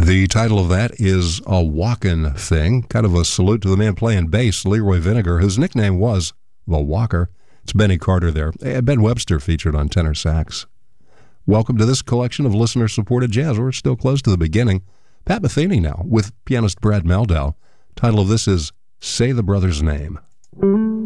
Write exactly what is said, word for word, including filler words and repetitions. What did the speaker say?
The title of that is A Walkin' Thing, kind of a salute to the man playing bass, Leroy Vinegar, whose nickname was The Walker. It's Benny Carter there. Ben Webster featured on tenor sax. Welcome to this collection of listener-supported jazz. We're still close to the beginning. Pat Metheny now with pianist Brad Mehldau. Title of this is Say the Brother's Name.